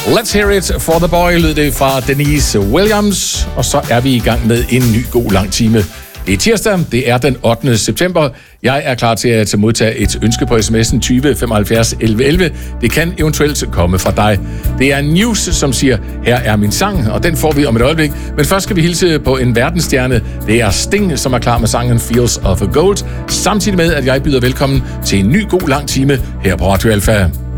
Let's hear it for the boy, lød det fra Denise Williams. Og så er vi i gang med en ny god lang time. Det er tirsdag, det er den 8. september. Jeg er klar til at modtage et ønske på sms'en 20 75 11 11. Det kan eventuelt komme fra dig. Det er News, som siger, her er min sang, og den får vi om et øjeblik. Men først skal vi hilse på en verdensstjerne. Det er Sting, som er klar med sangen Fields of Gold. Samtidig med, at jeg byder velkommen til en ny god lang time her på Radio Alpha.